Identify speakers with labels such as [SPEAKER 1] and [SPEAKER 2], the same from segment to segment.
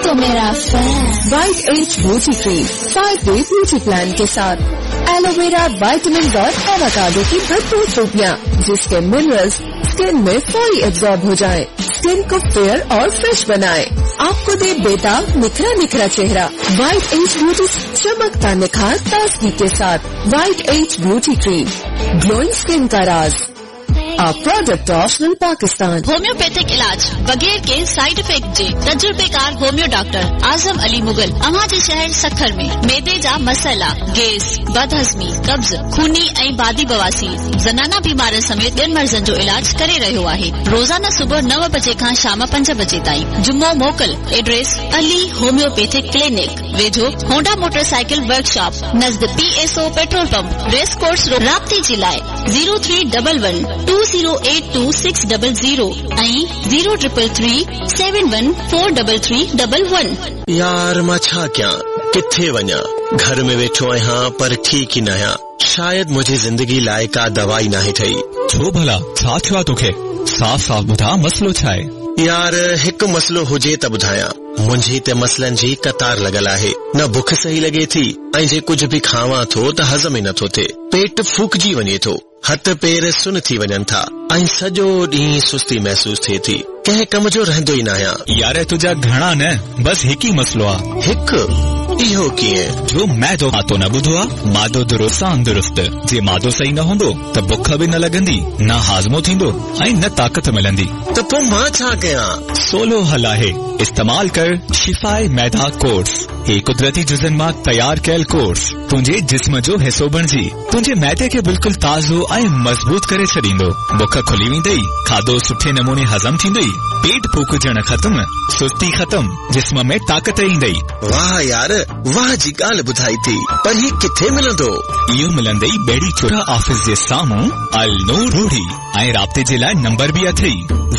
[SPEAKER 1] तो मेरा fan.
[SPEAKER 2] White age beauty cream 5-वे beauty plan के साथ एलोवेरा, विटामिन और एवोकाडो की भरपूर खूबियाँ, जिसके मिनरल्स स्किन में फौरी एब्जॉर्ब हो जाएं, स्किन को फेयर और फ्रेश बनाए, आपको दे बेताब निखरा निखरा चेहरा। वाइट एज ब्यूटी, चमकता निखार ताजगी के साथ। White age beauty cream, glowing skin का राज। A product of Pakistan.
[SPEAKER 1] Homeopathic इलाज बगैर के साइड इफेक्ट जे तजुर्बेकार होम्यो डॉक्टर आजम अली मुगल अमा जे शहर सखर में मैदे जा मसला, गैस, बदहज़मी, कब्ज, खूनी ऐं बादी बवासीर, ज़नाना बीमार समेत ॿियनि मर्ज़नि जो इलाज करे रहियो आहे। रोज़ाना सुबुह 9 बजे खां शाम 5 बजे ताईं। जुम्मो मोकल। एड्रेस अली होम्योपैथिक क्लिनिक, वेझो Honda motorcycle workshop, नज़द PSO petrol pump, race course road. राब्ते जे लाइ 0311-2082-600 ऐं 0333-71433311।
[SPEAKER 3] यार मां छा कयां, किथे वञा? घर में वेठो आहियां पर ठीक ही न आहियां। शायद मुझे जिंदगी लाइ का दवाई नाहे ठही।
[SPEAKER 4] छो भला छा थियो तोखे? साफ साफ ॿुधा, मसलो छा आहे?
[SPEAKER 3] यार हिकु मसलो हुजे त ॿुधायां। मुंहिंजी त मसलनि जी कतार लॻल आहे। न बुख सही लॻे थी ऐं जे कुझु बि खावां थो त हज़म ई नथो थिए। पेट फूकजी वञे थो, हथ पेर सुन थी वञनि था ऐं सॼो ॾींहुं सुस्ती महसूस थिए थी। कंहिं कम जो रहंदो ई न आहियां।
[SPEAKER 4] यार तुंहिंजा घणा न, बस हिकु ई मसलो आहे।
[SPEAKER 3] हिकु? इहो कीअं?
[SPEAKER 4] जो मैदो खातो न ॿुधो आहे। मादो दुरुस्त सां दुरुस्त। जे मादो सही न हूंदो त बुख बि न लॻंदी, न हाज़मो थींदो ऐं न ताक़त मिलंदी।
[SPEAKER 3] त पोइ मां छा कयां?
[SPEAKER 4] सोलो हल आहे, इस्तेमाल कर शिफाए मैदा कोर्स। हे कुदरती जुज़न मां तयार कयल कोर्स तुंहिंजे जिस्म जो हिस्सो बणिजी तुंहिंजे मैदे खे बिल्कुल ताज़ो ऐं मज़बूत करे छॾींदो। बुख खुली वेंदई, खाधो सुठे नमूने हज़म थींदई, पेट फूकजण खत्म, सुस्ती खत्म, जिस्म में ताक़त ईंदई।
[SPEAKER 3] वाह यार, वाह जी ॻाल्हि ॿुधाई थी। पर ही किथे मिलंदो?
[SPEAKER 4] इहो मिलंदई बेड़ी चोरा ऑफिस जे साम्हूं अल नूर रोडी ऐं राब्ते जे लाइ नंबर बि अथई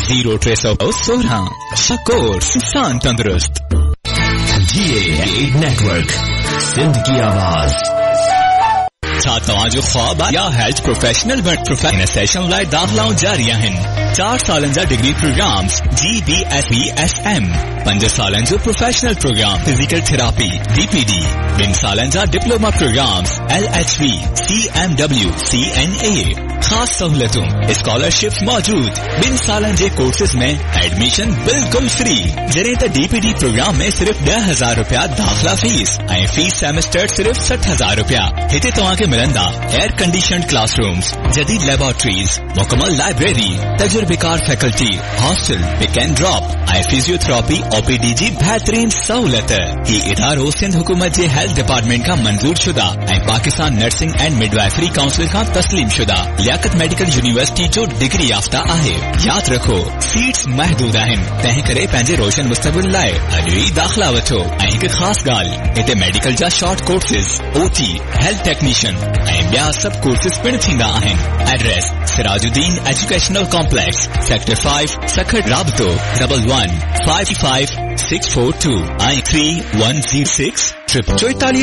[SPEAKER 4] 0316 कोर्स इंसान तंदुरुस्त।
[SPEAKER 5] GA नेटवर्क, सिंध की आवाज।
[SPEAKER 4] छा तव्हांजो ख्वाब या हेल्थ प्रोफेशनल प्रोफेशनल सेशन लाइ दाख़िलाऊं जारी आहिनि। 4 सालनि जा डिग्री प्रोग्राम्स GBFESM, 5 सालनि जो professional programme physical therapy DPD, 2 सालनि जा diploma programmes LHV, CMW, CNA। खास सहूलतूं, स्कॉलरशिप मौजूद। 2 सालनि जे कोर्सेज में एडमिशन बिल्कुल फ्री। जॾहिं त DPD प्रोग्राम में सिर्फ 10,000 रुपया दाख़िला फीस ऐं फीस सेमेस्टर सिर्फ 60,000 रुपया। हिते तव्हांखे मिलंदा एयर कंडीशन क्लासरूम्स, जदीद लेबोरेटरीज, मुकमल library, तजुर्बेकार faculty, hostel, pick and drop ऐं फिजियोथेरेपी OPD जी बेहतरीन सहूलत। ही इदारो सिंध हुकूमत जे हेल्थ डिपार्टमेंट खां मंजूर शुदा ऐं Pakistan nursing and midwifery council खां तस्लीम शुदा लियाकत मेडिकल यूनिवर्सिटी जो डिग्री याफ्ता आहे। यादि रखो, सीट्स महदूद आहिनि, तंहिं करे पंहिंजे रोशन मुस्तक़बिल लाइ अॼु ई दाख़िला वठो। ऐं हिकु ख़ासि ॻाल्हि, हिते मेडिकल जा short courses, OT, health technician ऐं ॿिया सभु कोर्सेज पिणु थींदा आहिनि। Address Sirajuddin educational complex, sector 5, Sukkur. राब्तो 11555642 ऐं 3106 44।